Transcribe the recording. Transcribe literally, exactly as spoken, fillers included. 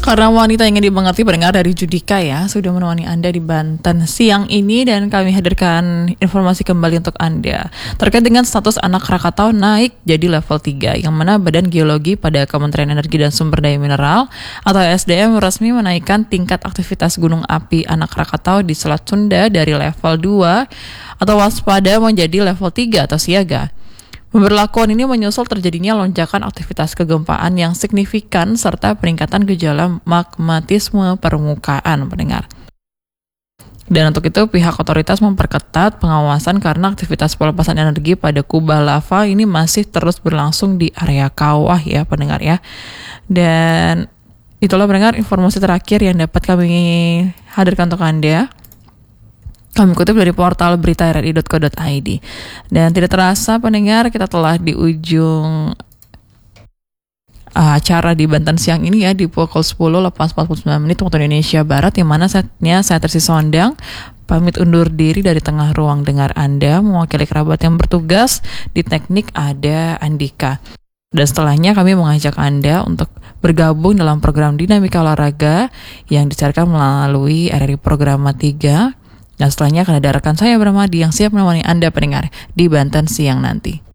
Karena wanita ingin dimengerti, pendengar dari Judika ya sudah menemani Anda di Banten siang ini, dan kami hadirkan informasi kembali untuk Anda terkait dengan status anak Krakatau naik jadi level tiga, yang mana Badan Geologi pada Kementerian Energi dan Sumber Daya Mineral atau S D M resmi menaikkan tingkat aktivitas gunung api anak Krakatau di Selat Sunda dari level dua atau waspada menjadi level tiga atau siaga. Pemberlakuan ini menyusul terjadinya lonjakan aktivitas kegempaan yang signifikan serta peningkatan gejala magmatisme permukaan, pendengar. Dan untuk itu pihak otoritas memperketat pengawasan karena aktivitas pelepasan energi pada kubah lava ini masih terus berlangsung di area kawah ya, pendengar ya. Dan itulah pendengar informasi terakhir yang dapat kami hadirkan untuk Anda. Kami kutip dari portal berita r r i dot co dot i d. Dan tidak terasa pendengar, kita telah di ujung uh, acara di Banten siang ini ya, di pukul sepuluh lewat empat puluh sembilan menit waktu Indonesia Barat, yang mana saatnya saya Tersi Sondang pamit undur diri dari tengah ruang dengar Anda, mewakili kerabat yang bertugas di teknik ada Andika. Dan setelahnya kami mengajak Anda untuk bergabung dalam program Dinamika Olahraga yang disiarkan melalui R R I Programa tiga. Dan setelahnya akan ada rekan saya Bramadi yang siap menemani Anda pendengar di Banten siang nanti.